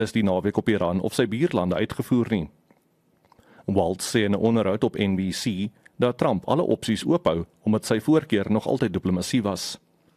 is die naweek op Iran of sy buurlande uitgevoer nie. Waltz sê in 'n onderhoud op NBC dat Trump alle opsies oophou omdat sy voorkeur nog altyd diplomatie was.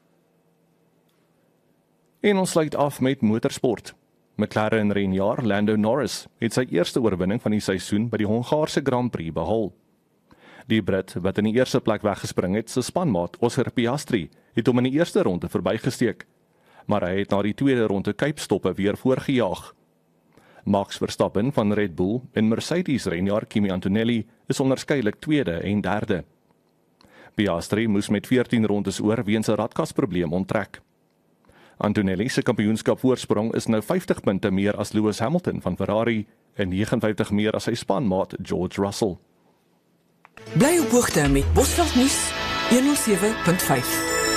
En ons sluit af met motorsport. McLaren-renjaer Lando Norris het sy eerste oorwinning van die seisoen by die Hongaarse Grand Prix behaal. Die Brit wat in die eerste plek weggespring het, sy spanmaat Oscar Piastri, het hom in die eerste ronde verbygesteek, maar hy het na die tweede ronde kuipstoppe weer voorgejaag. Max Verstappen van Red Bull en Mercedes-renjaer Kimi Antonelli is onderskeidelik tweede en derde. Piastri moes met 14 rondes oor weens 'n radkasprobleem onttrek. Antonelli se kampioenskapvoorsprong is nou 50 punte meer as Lewis Hamilton van Ferrari en 59 meer as sy spanmaat George Russell. Bly op hoogte met Bosveld Nuus 107.5.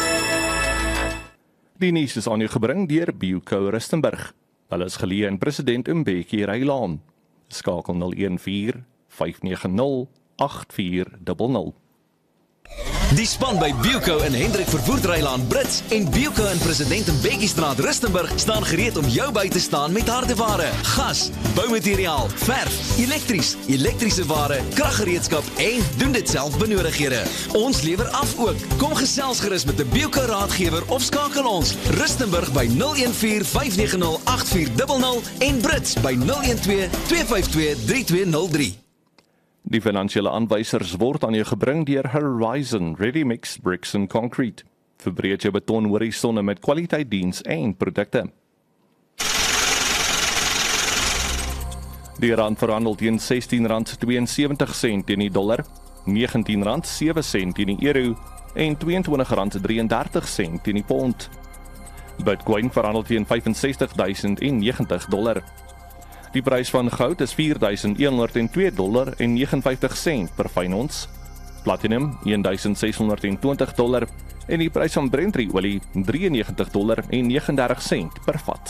Die nuus is aan u gebring deur Bioko Rustenburg. Hulle is geleë in President Mbeki Rylaan. Skakel 014 590 8400. Die span by Bioko in Hendrik Verwoerd Rylaan Brits en Bioko in President Mbeki Straat Rustenburg staan gereed om jou by te staan met hardeware, gas, boumateriaal, verf, elektrische ware, kraggereedskap en doen dit self benodighede. Ons lewer af ook. Kom gesels gerus met 'n Bioko raadgewer of skakel ons Rustenburg by 014 590 8400 en Brits by 012 252 3203. Die finansiële aanwysers word aan jou gebring deur Horizon Ready Mix Bricks and Concrete. Verbreek jou betonhorisonne met kwaliteit diens en produkte. Die rand verhandel teen R16.72 teen die dollar, R19.07 teen die euro en R22.33 teen die pond. Bitcoin verhandel teen $65.090. Die prys van goud is $4.102.59 per fyn ons. Platinum $1.620 en die prys van Brent-olie $93.39 per vat.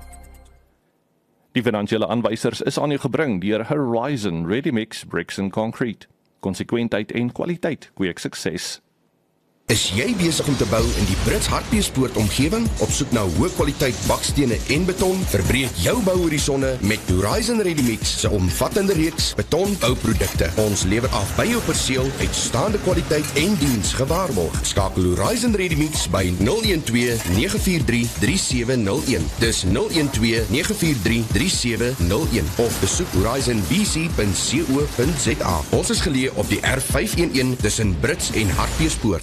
Die finansiële aanwysers is aan u gebring deur Horizon Ready Mix Bricks and Concrete. Konsekwentheid en kwaliteit kweek sukses. Is jy besig om te bou in die Brits Hartbeespoort omgewing? Op soek na hoë kwaliteit bakstene en beton? Verbreek jou bouhorisonne met Horizon Ready Mix se omvattende reeks betonbouprodukte. Ons lewer af by jou perseel uitstaande kwaliteit en diens gewaarborg. Skakel Horizon Ready Mix by 012 943 3701. Dis 012 943 3701 of besoek horizonbc.co.za. Ons is geleë op die R511 tussen Brits en Hartbeespoort.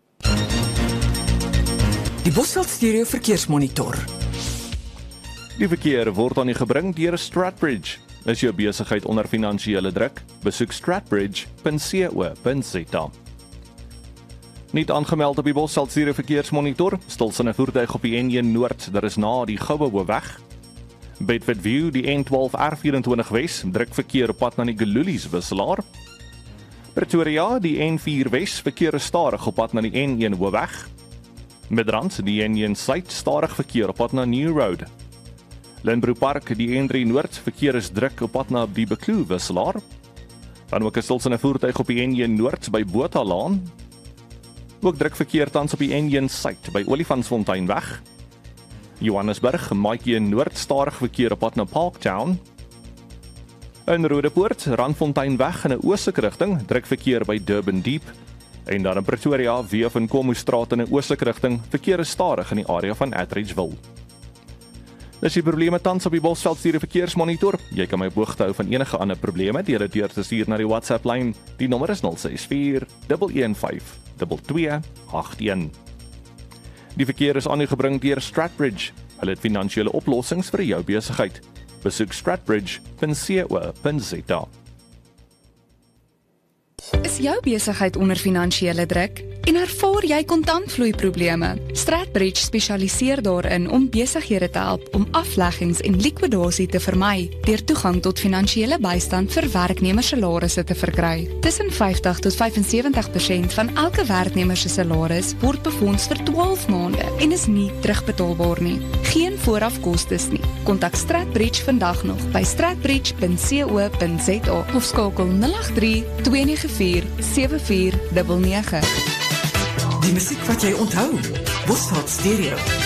Die Bosveld Stereo Verkeersmonitor. Die verkeer word aan u gebring deur Stratbridge. Is jou besigheid onder finansiële druk? Besoek stratbridge.co.za. Niet aangemeld op die Bosveld Stereo Verkeersmonitor, stilsynne voertuig op die N1 Noord, daar is na die Goue weg. Bedford View, die N12 R24 Wes, druk verkeer op pad na die Gelulies wisselaar. Pretoria, die N4 Wes, verkeer is stadig op pad na die N1 Hoofweg. Midrand, die N1 Suid, stadig verkeer op pad na New Road. Lynnbro Park, die N3 Noord, verkeer is druk op pad na die Bekloo wisselaar. Dan ook 'n stilsynne voertuig op die N1 Noord by Bothalaan. Ook druk verkeer tans op die N1 Suid by Olifantsfonteinweg. Johannesburg, Maatjie Noord, stadig verkeer op pad na Parktown. In Rodepoort, Randfonteinweg in 'n oostelike rigting, druk verkeer by Durban Deep. En dan in Pretoria, via van Kommoestraat in 'n oostelike rigting, verkeer is stadig in die area van Atteridgeville. Dis die probleme tans op die Bosveld Stereo Verkeersmonitor. Jy kan my op hoogte hou van enige ander probleme deur dit deur te stuur na die WhatsApp lyn. Die nommer is 064 115 2281. Die verkeer is aan u gebring deur Stratbridge. Hulle het finansiële oplossings vir jou besigheid. Besoek stratbridge.co.za. Is jou besigheid onder finansiële druk en ervaar jy kontantvloeiprobleme? Stratbridge spesialiseer daarin om besighede te help om afleggings en likwidasie te vermy deur toegang tot finansiële bystand vir werknemersalarisse te verkry. Tussen 50 tot 75% van elke werknemer se salaris word befonds vir 12 maande en is nie terugbetaalbaar nie. Geen voorafkostes nie. Kontak Stratbridge vandag nog by stratbridge.co.za of skakel 083 294 7499. Die musiek wat jy onthou. Bosveld Stereo.